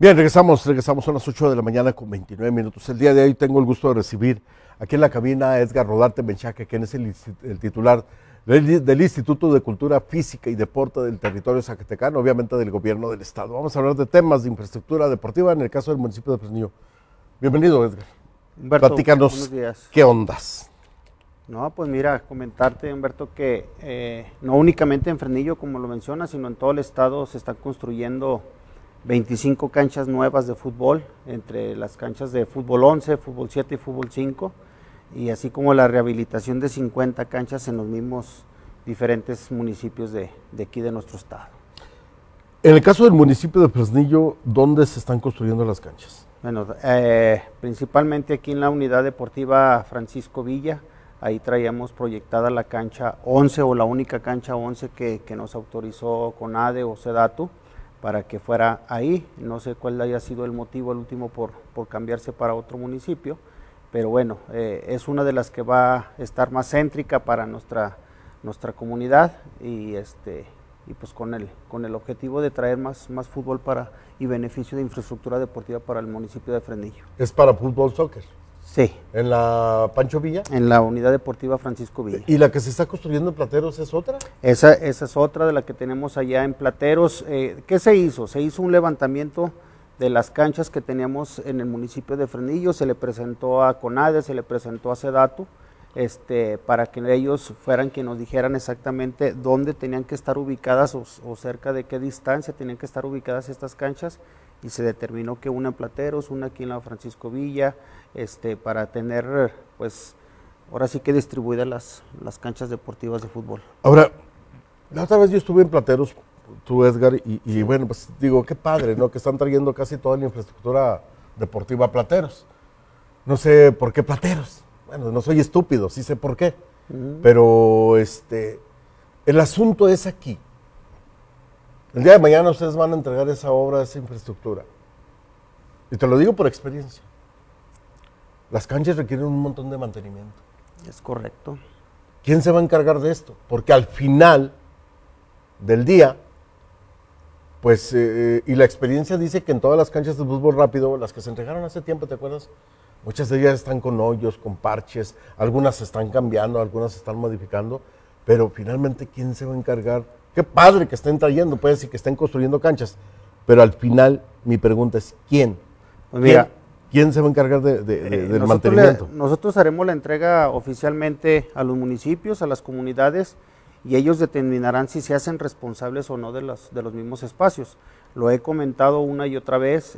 Bien, regresamos a las 8 de la mañana con 29 minutos. El día de hoy tengo el gusto de recibir aquí en la cabina a Edgar Rodarte Menchaca, quien es el titular del Instituto de Cultura Física y Deporte del territorio zacatecano, obviamente del gobierno del estado. Vamos a hablar de temas de infraestructura deportiva en el caso del municipio de Fresnillo. Bienvenido, Edgar. Humberto, platícanos buenos días. ¿Qué ondas? No, pues mira, comentarte, Humberto, que no únicamente en Fresnillo, como lo mencionas, sino en todo el estado se están construyendo 25 canchas nuevas de fútbol, entre las canchas de fútbol 11, fútbol 7 y fútbol 5, y así como la rehabilitación de 50 canchas en los mismos diferentes municipios de aquí de nuestro estado. En el caso del municipio de Fresnillo, ¿dónde se están construyendo las canchas? Bueno, principalmente aquí en la unidad deportiva Francisco Villa, ahí traíamos proyectada la cancha 11 o la única cancha 11 que nos autorizó CONADE o SEDATU para que fuera ahí. No sé cuál haya sido el motivo el último por cambiarse para otro municipio, pero bueno, es una de las que va a estar más céntrica para nuestra comunidad y pues con el objetivo de traer más fútbol y beneficio de infraestructura deportiva para el municipio de Fresnillo. ¿Es para fútbol, soccer? Sí. ¿En la Pancho Villa? En la unidad deportiva Francisco Villa. ¿Y la que se está construyendo en Plateros es otra? Esa es otra de la que tenemos allá en Plateros. ¿Qué se hizo? Se hizo un levantamiento de las canchas que teníamos en el municipio de Fresnillo, se le presentó a CONADE, se le presentó a SEDATU, para que ellos fueran quienes nos dijeran exactamente dónde tenían que estar ubicadas o cerca de qué distancia tenían que estar ubicadas estas canchas, y se determinó que una en Plateros, una aquí en la Francisco Villa, para tener, pues, ahora sí que distribuidas las canchas deportivas de fútbol. Ahora, la otra vez yo estuve en Plateros, tú, Edgar, y bueno, pues digo, qué padre, ¿no? Que están trayendo casi toda la infraestructura deportiva a Plateros. No sé por qué Plateros. Bueno, no soy estúpido, sí sé por qué. Pero el asunto es aquí. El día de mañana ustedes van a entregar esa obra, esa infraestructura. Y te lo digo por experiencia. Las canchas requieren un montón de mantenimiento. Es correcto. ¿Quién se va a encargar de esto? Porque al final del día, pues, y la experiencia dice que en todas las canchas de fútbol rápido, las que se entregaron hace tiempo, ¿te acuerdas? Muchas de ellas están con hoyos, con parches, algunas se están cambiando, algunas se están modificando, pero finalmente, ¿quién se va a encargar? Qué padre que estén trayendo, pues, y que estén construyendo canchas, pero al final mi pregunta es, ¿quién? Pues mira, ¿Quién se va a encargar del mantenimiento? Nosotros haremos la entrega oficialmente a los municipios, a las comunidades, y ellos determinarán si se hacen responsables o no de los mismos espacios. Lo he comentado una y otra vez,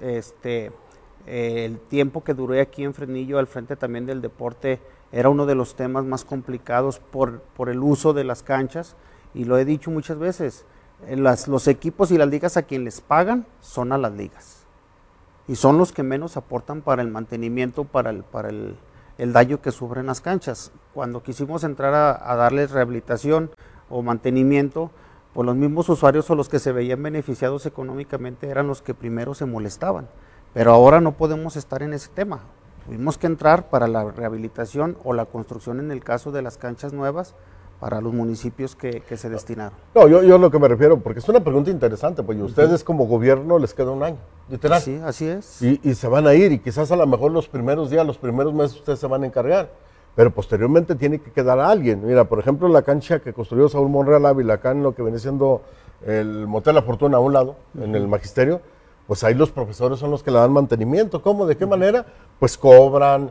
el tiempo que duré aquí en Fresnillo al frente también del deporte era uno de los temas más complicados por el uso de las canchas, y lo he dicho muchas veces, los equipos y las ligas a quien les pagan son a las ligas, y son los que menos aportan para el mantenimiento, para el daño que sufren las canchas. Cuando quisimos entrar a darles rehabilitación o mantenimiento, pues los mismos usuarios o los que se veían beneficiados económicamente eran los que primero se molestaban. Pero ahora no podemos estar en ese tema. Tuvimos que entrar para la rehabilitación o la construcción en el caso de las canchas nuevas para los municipios que se destinaron. No, yo lo que me refiero, porque es una pregunta interesante, pues ustedes como gobierno les queda un año, literal. Sí, así es. Y se van a ir, y quizás a lo mejor los primeros días, los primeros meses ustedes se van a encargar, pero posteriormente tiene que quedar a alguien. Mira, por ejemplo, la cancha que construyó Saúl Monreal Ávila, acá en lo que viene siendo el Motel La Fortuna a un lado, en el Magisterio, pues ahí los profesores son los que le dan mantenimiento. ¿Cómo? ¿De qué manera? Pues cobran,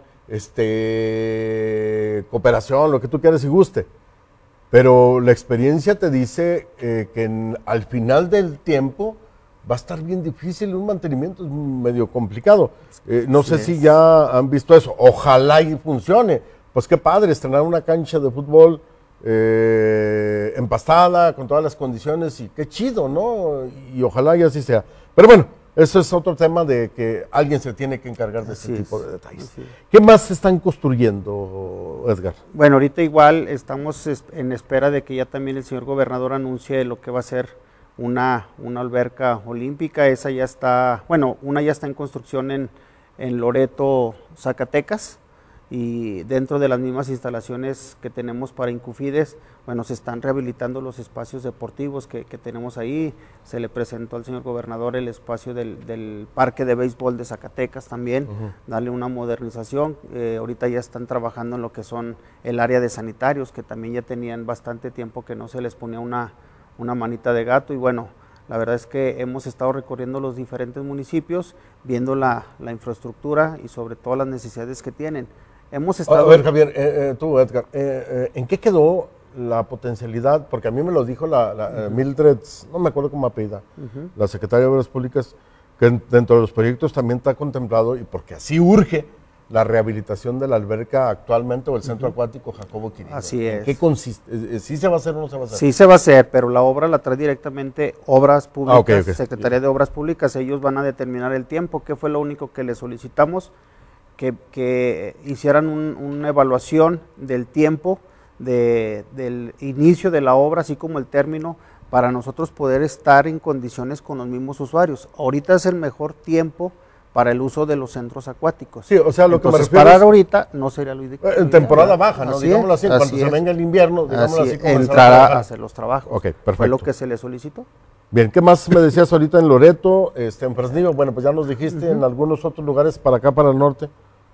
cooperación, lo que tú quieras y guste. Pero la experiencia te dice que al final del tiempo va a estar bien difícil, un mantenimiento es medio complicado. No sé si ya han visto eso, ojalá y funcione. Pues qué padre estrenar una cancha de fútbol empastada, con todas las condiciones, y qué chido, ¿no? Y ojalá y así sea. Pero bueno, eso es otro tema de que alguien se tiene que encargar de ese tipo de detalles. ¿Qué más se están construyendo, Edgar? Bueno, ahorita igual estamos en espera de que ya también el señor gobernador anuncie lo que va a ser una alberca olímpica. Esa ya está, bueno, una ya está en construcción en Loreto, Zacatecas, y dentro de las mismas instalaciones que tenemos para Incufides, bueno, se están rehabilitando los espacios deportivos que tenemos ahí. Se le presentó al señor gobernador el espacio del parque de béisbol de Zacatecas también, darle una modernización. Ahorita ya están trabajando en lo que son el área de sanitarios, que también ya tenían bastante tiempo que no se les ponía una manita de gato, y bueno, la verdad es que hemos estado recorriendo los diferentes municipios, viendo la infraestructura y sobre todo las necesidades que tienen. Hemos estado... A ver, Javier, tú, Edgar, ¿en qué quedó la potencialidad? Porque a mí me lo dijo la Mildred, no me acuerdo cómo apellida, la secretaria de Obras Públicas, que dentro de los proyectos también está contemplado, y porque así urge, la rehabilitación de la alberca actualmente o el centro acuático Jacobo Quirino. Así es. ¿En qué consiste? ¿Sí se va a hacer o no se va a hacer? Sí se va a hacer, pero la obra la trae directamente Obras Públicas, okay. Secretaría de Obras Públicas. Ellos van a determinar el tiempo, que fue lo único que les solicitamos, que hicieran una evaluación del tiempo del inicio de la obra, así como el término, para nosotros poder estar en condiciones con los mismos usuarios. Ahorita es el mejor tiempo para el uso de los centros acuáticos. Sí, o sea, lo entonces, que me refiero parar ahorita no sería lo ideal. En temporada baja, ¿no? Digámoslo así, cuando se venga el invierno, digámoslo así, entrará a hacer los trabajos. Ok, perfecto. Fue lo que se le solicitó. Bien, ¿qué más me decías ahorita en Loreto, en Fresnillo? Bueno, pues ya nos dijiste en algunos otros lugares para acá, para el norte.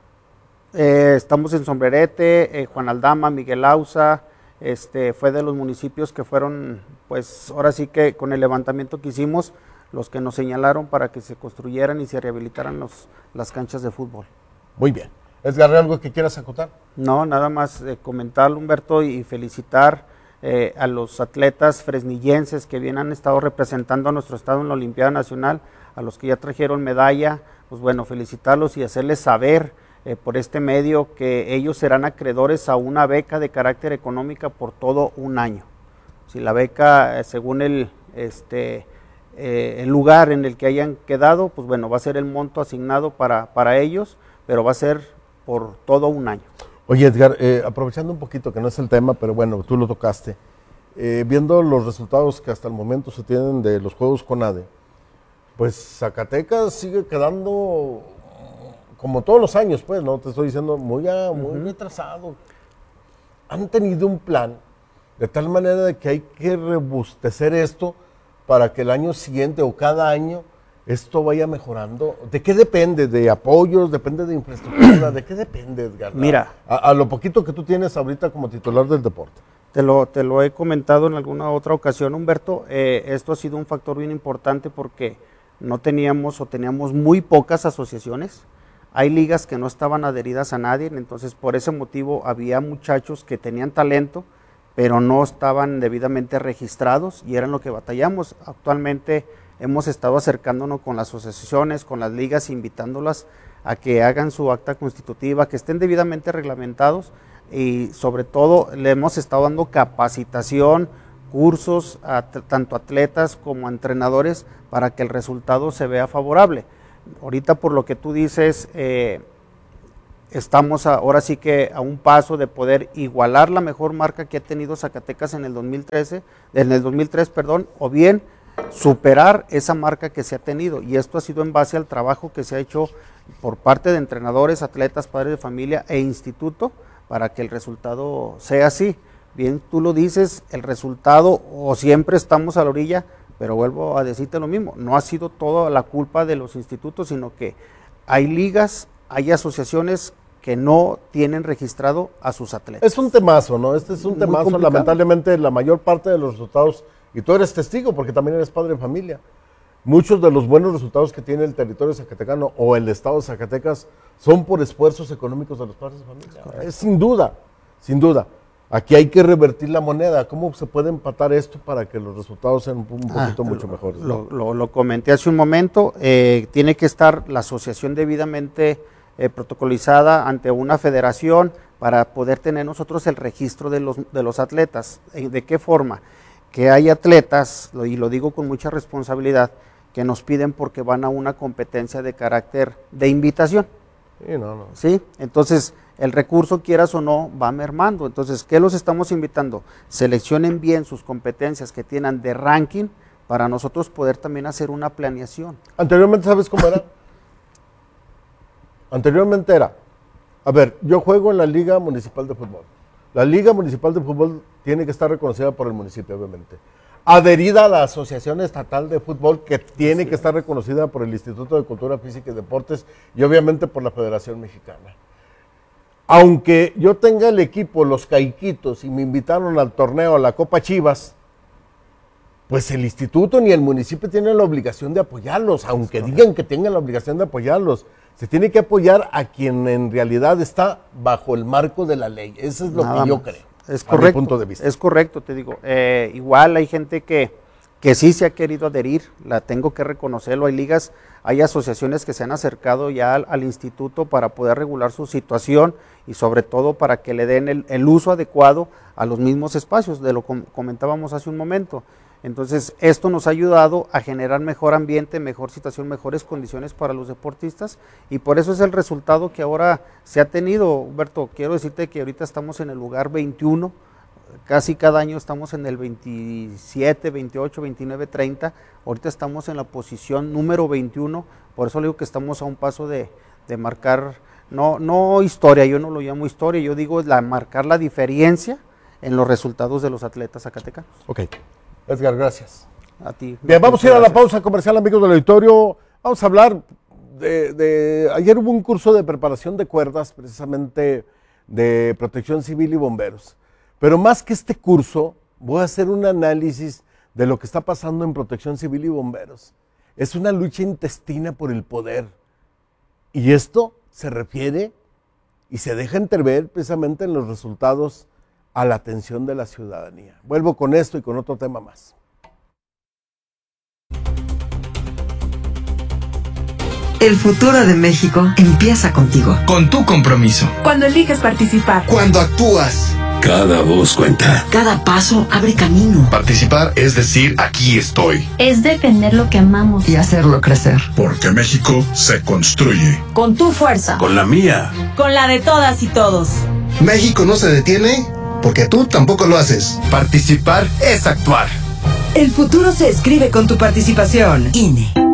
Estamos en Sombrerete, Juan Aldama, Miguel Auza, fue de los municipios que fueron, pues ahora sí que con el levantamiento que hicimos, los que nos señalaron para que se construyeran y se rehabilitaran las canchas de fútbol. Muy bien. Edgar, ¿algo que quieras acotar? No, nada más comentar, Humberto, y felicitar a los atletas fresnillenses que bien han estado representando a nuestro estado en la Olimpiada Nacional, a los que ya trajeron medalla, pues bueno, felicitarlos y hacerles saber por este medio que ellos serán acreedores a una beca de carácter económica por todo un año. Si la beca, según el lugar en el que hayan quedado, pues bueno, va a ser el monto asignado para ellos, pero va a ser por todo un año. Oye, Edgar, aprovechando un poquito que no es el tema, pero bueno, tú lo tocaste, viendo los resultados que hasta el momento se tienen de los Juegos CONADE, pues Zacatecas sigue quedando como todos los años, pues, ¿no? Te estoy diciendo, muy retrasado. Han tenido un plan de tal manera de que hay que robustecer esto para que el año siguiente o cada año esto vaya mejorando. ¿De qué depende? ¿De apoyos? ¿Depende de infraestructura? ¿De qué depende, Edgar? Mira, a lo poquito que tú tienes ahorita como titular del deporte. Te lo he comentado en alguna otra ocasión, Humberto. Esto ha sido un factor bien importante porque no teníamos o teníamos muy pocas asociaciones. Hay ligas que no estaban adheridas a nadie, entonces por ese motivo había muchachos que tenían talento, pero no estaban debidamente registrados y eran lo que batallamos. Actualmente hemos estado acercándonos con las asociaciones, con las ligas, invitándolas a que hagan su acta constitutiva, que estén debidamente reglamentados y sobre todo le hemos estado dando capacitación, cursos a tanto atletas como a entrenadores para que el resultado se vea favorable. Ahorita por lo que tú dices, estamos ahora sí que a un paso de poder igualar la mejor marca que ha tenido Zacatecas en el 2003, o bien superar esa marca que se ha tenido, y esto ha sido en base al trabajo que se ha hecho por parte de entrenadores, atletas, padres de familia e instituto para que el resultado sea así. Bien, tú lo dices, el resultado o siempre estamos a la orilla, pero vuelvo a decirte lo mismo, no ha sido toda la culpa de los institutos, sino que hay ligas, hay asociaciones que no tienen registrado a sus atletas. Es un temazo, ¿no? Este es un temazo, complicado. Lamentablemente la mayor parte de los resultados, y tú eres testigo porque también eres padre de familia, muchos de los buenos resultados que tiene el territorio zacatecano o el estado de Zacatecas son por esfuerzos económicos de los padres de familia. Es sin duda, sin duda. Aquí hay que revertir la moneda. ¿Cómo se puede empatar esto para que los resultados sean un poquito mucho mejores? Lo comenté hace un momento. Tiene que estar la asociación debidamente protocolizada ante una federación para poder tener nosotros el registro de los atletas. ¿De qué forma? Que hay atletas, y lo digo con mucha responsabilidad, que nos piden porque van a una competencia de carácter de invitación. Sí, no. ¿Sí? Entonces, el recurso, quieras o no, va mermando. Entonces, ¿qué los estamos invitando? Seleccionen bien sus competencias que tienen de ranking para nosotros poder también hacer una planeación. Anteriormente, ¿sabes cómo era? Anteriormente era A ver, yo juego en la Liga Municipal de Fútbol. La Liga Municipal de Fútbol tiene que estar reconocida por el municipio, obviamente. Adherida a la Asociación Estatal de Fútbol, que tiene que estar reconocida por el Instituto de Cultura Física y Deportes y obviamente por la Federación Mexicana. Aunque yo tenga el equipo, los Caiquitos, y me invitaron al torneo, a la Copa Chivas, pues el instituto ni el municipio tienen la obligación de apoyarlos, aunque digan que tengan la obligación de apoyarlos. Se tiene que apoyar a quien en realidad está bajo el marco de la ley. Eso es lo que yo creo. Es correcto, mi punto de vista. Es correcto, te digo. Igual hay gente que sí se ha querido adherir, la tengo que reconocerlo. Hay ligas, hay asociaciones que se han acercado ya al instituto para poder regular su situación y sobre todo para que le den el uso adecuado a los mismos espacios, de lo que comentábamos hace un momento. Entonces, esto nos ha ayudado a generar mejor ambiente, mejor situación, mejores condiciones para los deportistas y por eso es el resultado que ahora se ha tenido. Humberto, quiero decirte que ahorita estamos en el lugar 21, casi cada año estamos en el 27, 28, 29, 30, ahorita estamos en la posición número 21, por eso le digo que estamos a un paso de marcar, no historia, yo no lo llamo historia, yo digo marcar la diferencia en los resultados de los atletas zacatecanos. Ok. Edgar, gracias. A ti. Bien, vamos a ir a la pausa comercial, amigos del auditorio. Vamos a hablar ayer hubo un curso de preparación de cuerdas, precisamente de Protección Civil y Bomberos. Pero más que este curso, voy a hacer un análisis de lo que está pasando en Protección Civil y Bomberos. Es una lucha intestina por el poder. Y esto se refiere y se deja entrever precisamente en los resultados a la atención de la ciudadanía. Vuelvo con esto y con otro tema más. El futuro de México empieza contigo. Con tu compromiso. Cuando eliges participar. Cuando actúas. Cada voz cuenta. Cada paso abre camino. Participar es decir, aquí estoy. Es defender lo que amamos. Y hacerlo crecer. Porque México se construye. Con tu fuerza. Con la mía. Con la de todas y todos. México no se detiene porque tú tampoco lo haces. Participar es actuar. El futuro se escribe con tu participación. INE.